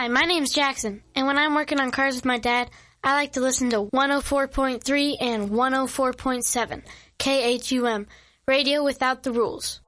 Hi, my name's Jackson, and when I'm working on cars with my dad, I like to listen to 104.3 and 104.7, KHUM, Radio Without the Rules.